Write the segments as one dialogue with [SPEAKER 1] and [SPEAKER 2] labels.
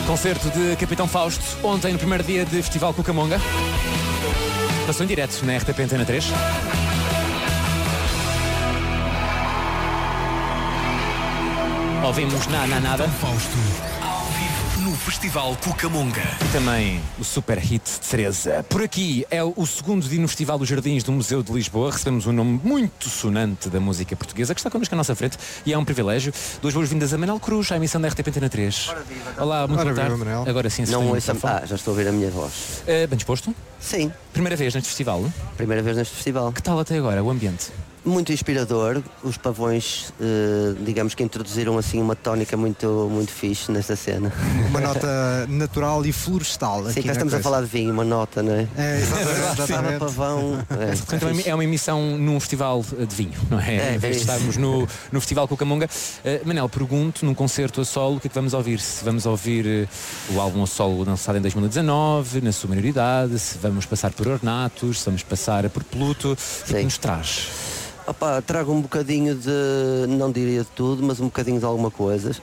[SPEAKER 1] Concerto de Capitão Fausto, ontem no primeiro dia de Festival Cucamonga. Passou em direto na RTP Antena 3. Ouvimos Nada.
[SPEAKER 2] Fausto, ao vivo no Festival Cucamonga.
[SPEAKER 1] E também o super hit de Teresa. Por aqui é o segundo dia no Festival dos Jardins do Museu de Lisboa. Recebemos um nome muito sonante da música portuguesa que está connosco à nossa frente e é um privilégio. Duas boas-vindas a Manel Cruz, à emissão da RTP Antena 3. Olá, muito boa tarde.
[SPEAKER 3] Manel.
[SPEAKER 1] Agora sim,
[SPEAKER 4] Não ouçam. Já estou a ouvir a minha voz.
[SPEAKER 1] bem disposto?
[SPEAKER 4] Sim,
[SPEAKER 1] Primeira vez neste festival.
[SPEAKER 4] primeira vez neste festival.
[SPEAKER 1] Que tal até agora o ambiente?
[SPEAKER 4] Muito inspirador. Os pavões, digamos que introduziram assim uma tónica muito fixe nesta cena.
[SPEAKER 3] Uma nota natural e florestal.
[SPEAKER 4] Sim,
[SPEAKER 3] aqui
[SPEAKER 4] cá
[SPEAKER 3] na
[SPEAKER 4] estamos a
[SPEAKER 3] coisa.
[SPEAKER 4] falar de vinho, uma nota, não é?
[SPEAKER 3] É, exatamente.
[SPEAKER 4] Cada pavão.
[SPEAKER 1] Portanto, é uma emissão num festival de vinho, não é?
[SPEAKER 4] É,
[SPEAKER 1] Em vez de
[SPEAKER 4] isso.
[SPEAKER 1] estarmos no Festival Cucamonga. Manel, pergunto, num concerto a solo, o que é que vamos ouvir? Se vamos ouvir o álbum a solo lançado em 2019, na sua maioridade, se vamos passar por Ornatos, se vamos passar por Pluto, o que
[SPEAKER 4] Sim.
[SPEAKER 1] nos traz?
[SPEAKER 4] Opa, trago um bocadinho de, não diria de tudo, mas um bocadinho de algumas coisas.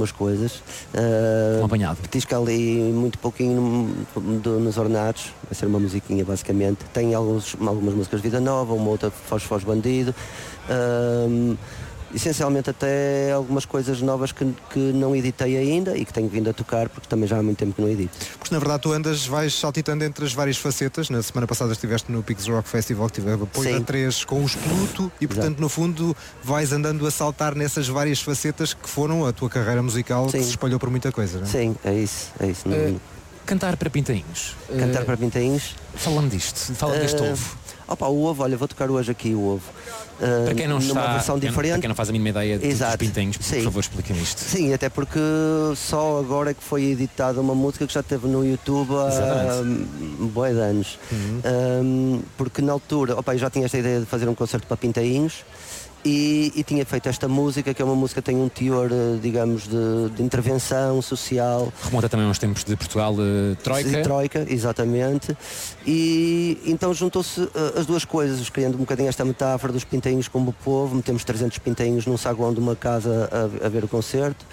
[SPEAKER 1] Um apanhado.
[SPEAKER 4] Petisca ali muito pouquinho nos ornatos, vai ser uma musiquinha basicamente. Tem algumas músicas de Vida Nova, uma outra Foz Bandido. Essencialmente até algumas coisas novas que não editei ainda e que tenho vindo a tocar porque também já há muito tempo que não edito.
[SPEAKER 3] Porque na verdade tu vais saltitando entre as várias facetas. Na semana passada estiveste no Pigs Rock Festival, que tive apoio
[SPEAKER 4] Sim.
[SPEAKER 3] a 3 com os Pluto e portanto
[SPEAKER 4] Exato.
[SPEAKER 3] no fundo vais andando a saltar nessas várias facetas que foram a tua carreira musical,
[SPEAKER 4] Sim.
[SPEAKER 3] que se espalhou por muita coisa, não é?
[SPEAKER 4] Sim, é isso.
[SPEAKER 1] Cantar para pintainhos.
[SPEAKER 4] Cantar para pintainhos.
[SPEAKER 1] Fala-me disto, fala-me deste ovo.
[SPEAKER 4] Opa, o ovo, olha, vou tocar hoje aqui o ovo.
[SPEAKER 1] Para quem não
[SPEAKER 4] numa
[SPEAKER 1] está,
[SPEAKER 4] versão diferente.
[SPEAKER 1] para quem não faz a mínima ideia dos
[SPEAKER 4] Exato.
[SPEAKER 1] pintainhos, por
[SPEAKER 4] Sim.
[SPEAKER 1] favor, explica-me isto.
[SPEAKER 4] Sim, até porque só agora é que foi editada uma música que já teve no YouTube há bué de anos. Porque na altura, opa, eu já tinha esta ideia de fazer um concerto para pintainhos e tinha feito esta música, que é uma música que tem um teor, digamos, de intervenção social.
[SPEAKER 1] Remonta também aos tempos de Portugal, Troika.
[SPEAKER 4] Troika, exatamente. E então juntou-se as duas coisas, criando um bocadinho esta metáfora dos pintainhos como o povo. Metemos 300 pintainhos num saguão de uma casa a ver o concerto.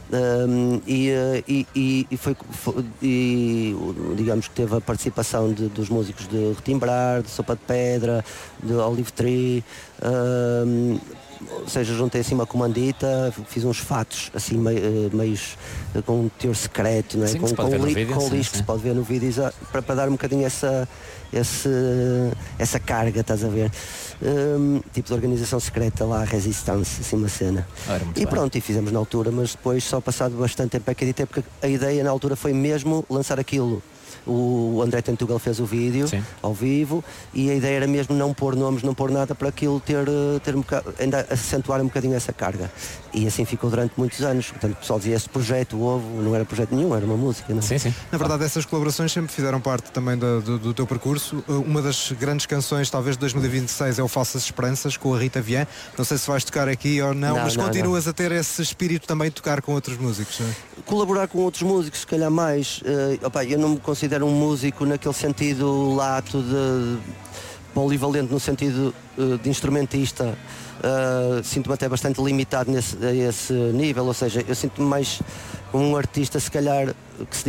[SPEAKER 4] Digamos que teve a participação dos músicos de Retimbrar, de Sopa de Pedra, de Olive Tree, ou seja, juntei assim uma comandita, fiz uns fatos assim meios com um teor secreto, não é?
[SPEAKER 1] Sim, que se pode ver no vídeo,
[SPEAKER 4] com
[SPEAKER 1] sim,
[SPEAKER 4] lixo que
[SPEAKER 1] sim.
[SPEAKER 4] se pode ver no vídeo, para dar um bocadinho essa carga, estás a ver? Tipo de organização secreta lá, Resistance, assim uma cena.
[SPEAKER 1] Ora, muito
[SPEAKER 4] E
[SPEAKER 1] bem.
[SPEAKER 4] pronto, e fizemos na altura, mas depois só passado bastante tempo é que editei, porque a ideia na altura foi mesmo lançar aquilo. O André Tentugal fez o vídeo.
[SPEAKER 1] Sim.
[SPEAKER 4] Ao vivo e a ideia era mesmo não pôr nomes, não pôr nada para aquilo ter um bocado, ainda acentuar um bocadinho essa carga. E assim ficou durante muitos anos. Portanto, o pessoal dizia este projeto, o Ovo, não era projeto nenhum, era uma música. Não?
[SPEAKER 1] Sim, sim.
[SPEAKER 3] Na verdade, essas colaborações sempre fizeram parte também do teu percurso. Uma das grandes canções, talvez de 2026, é o Falsas Esperanças, com a Rita Vian. Não sei se vais tocar aqui ou não, mas continuas a ter esse espírito também de tocar com outros músicos, não é?
[SPEAKER 4] Colaborar com outros músicos, se calhar mais. Eu não me considero um músico naquele sentido lato de polivalente, no sentido de instrumentista. Sinto-me até bastante limitado a esse nível, ou seja, eu sinto-me mais como um artista, se calhar, que se